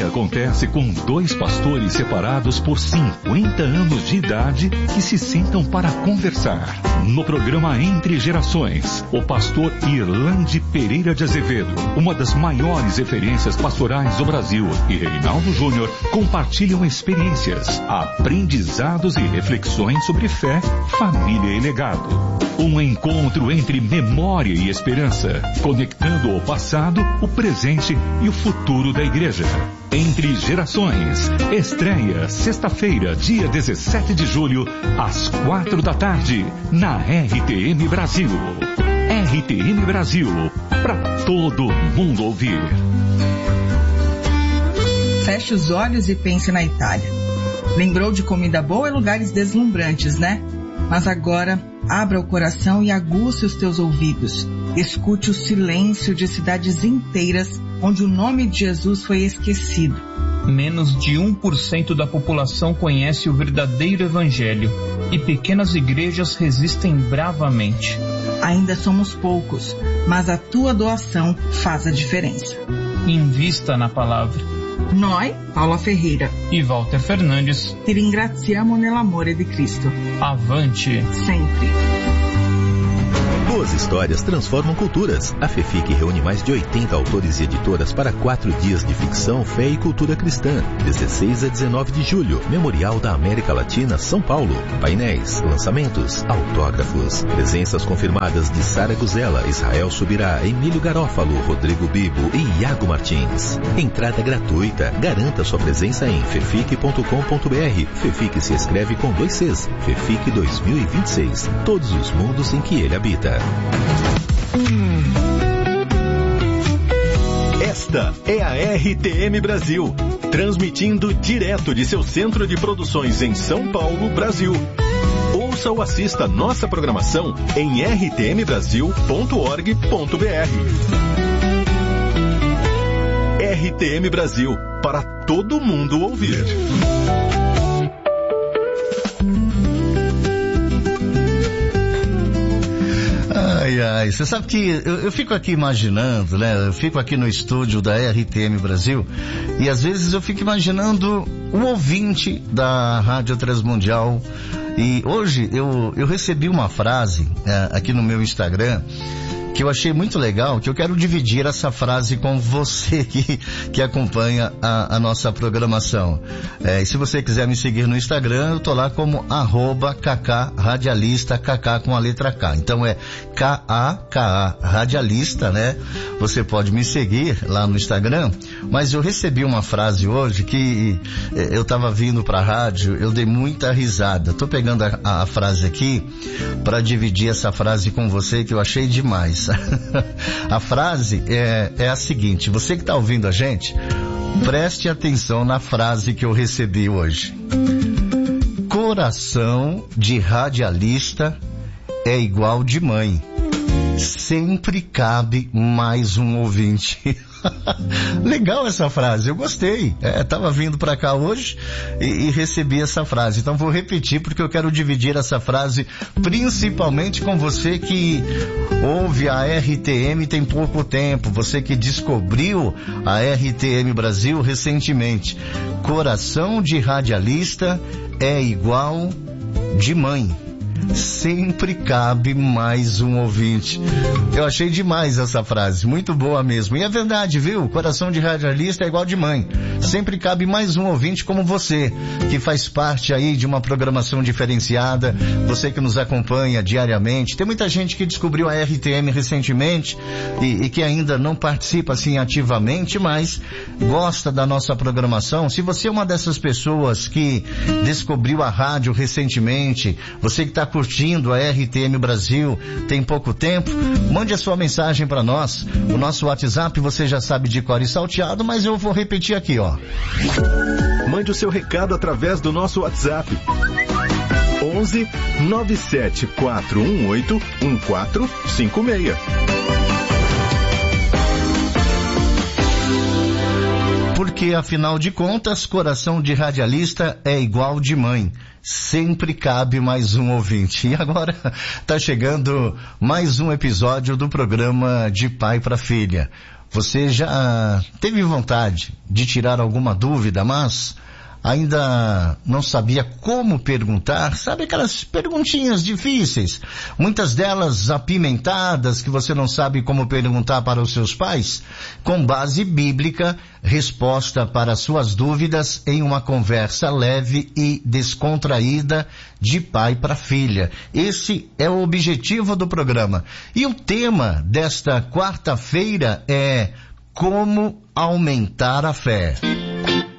que acontece com dois pastores separados por 50 anos de idade que se sentam para conversar. No programa Entre Gerações, o pastor Irlande Pereira de Azevedo, uma das maiores referências pastorais do Brasil, e Reinaldo Júnior compartilham experiências, aprendizados e reflexões sobre fé, família e legado. Um encontro entre memória e esperança, conectando o passado, o presente e o futuro da igreja. Entre Gerações, estreia sexta-feira, dia 17 de julho, às 4 da tarde, na RTM Brasil. RTM Brasil, para todo mundo ouvir. Feche os olhos e pense na Itália. Lembrou de comida boa e lugares deslumbrantes, né? Mas agora, abra o coração e aguce os teus ouvidos. Escute o silêncio de cidades inteiras onde o nome de Jesus foi esquecido. Menos de 1% da população conhece o verdadeiro evangelho e pequenas igrejas resistem bravamente. Ainda somos poucos, mas a tua doação faz a diferença. Invista na palavra. Noi, Paula Ferreira e Walter Fernandes, ti ringraziamo nell'amore di Cristo. Avante! Sempre! Boas histórias transformam culturas. A FEFIC reúne mais de 80 autores e editoras para 4 dias de ficção, fé e cultura cristã. 16 a 19 de julho, Memorial da América Latina, São Paulo. Painéis, lançamentos, autógrafos. Presenças confirmadas de Sara Guzela, Israel Subirá, Emílio Garófalo, Rodrigo Bibo e Iago Martins. Entrada gratuita. Garanta sua presença em fefic.com.br. FEFIC se escreve com 2 Cs. FEFIC 2026. Todos os mundos em que ele habita. Esta é a RTM Brasil, transmitindo direto de seu centro de produções em São Paulo, Brasil. Ouça ou assista nossa programação em rtmbrasil.org.br. RTM Brasil, para todo mundo ouvir. Ai, você sabe que eu fico aqui imaginando, né? Eu fico aqui no estúdio da RTM Brasil e às vezes eu fico imaginando o ouvinte da Rádio Transmundial. E hoje eu recebi uma frase aqui no meu Instagram que eu achei muito legal, que eu quero dividir essa frase com você que acompanha a nossa programação. E se você quiser me seguir no Instagram, eu tô lá como @KKRadialista, KK com a letra K. Então é KAKA Radialista, né? Você pode me seguir lá no Instagram, mas eu recebi uma frase hoje que eu tava vindo pra rádio, eu dei muita risada. Tô pegando a frase aqui para dividir essa frase com você, que eu achei demais. A frase é a seguinte: você que está ouvindo a gente, preste atenção na frase que eu recebi hoje. Coração de radialista é igual de mãe. Sempre cabe mais um ouvinte. Legal essa frase, eu gostei. Tava vindo pra cá hoje e recebi essa frase. Então vou repetir porque eu quero dividir essa frase principalmente com você que ouve a RTM tem pouco tempo, você que descobriu a RTM Brasil recentemente. Coração de radialista é igual de mãe. Sempre cabe mais um ouvinte. Eu achei demais essa frase, muito boa mesmo. E é verdade, viu? Coração de radialista é igual de mãe. Sempre cabe mais um ouvinte como você, que faz parte aí de uma programação diferenciada, você que nos acompanha diariamente. Tem muita gente que descobriu a RTM recentemente e que ainda não participa assim ativamente, mas gosta da nossa programação. Se você é uma dessas pessoas que descobriu a rádio recentemente, você que está curtindo a RTM Brasil tem pouco tempo, mande a sua mensagem para nós. O nosso WhatsApp você já sabe de cor e salteado, mas eu vou repetir aqui, ó. Mande o seu recado através do nosso WhatsApp 11 97 418 1456. Porque, afinal de contas, coração de radialista é igual de mãe. Sempre cabe mais um ouvinte. E agora tá chegando mais um episódio do programa De Pai para Filha. Você já teve vontade de tirar alguma dúvida, mas ainda não sabia como perguntar? Sabe aquelas perguntinhas difíceis? Muitas delas apimentadas, que você não sabe como perguntar para os seus pais? Com base bíblica, resposta para suas dúvidas em uma conversa leve e descontraída de pai para filha. Esse é o objetivo do programa. E o tema desta quarta-feira é como aumentar a fé.